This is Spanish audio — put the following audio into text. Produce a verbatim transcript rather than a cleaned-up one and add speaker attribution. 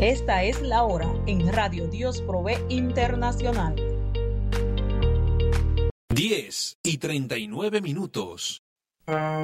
Speaker 1: Esta es la hora en Radio Dios Provee Internacional.
Speaker 2: diez y treinta y nueve minutos.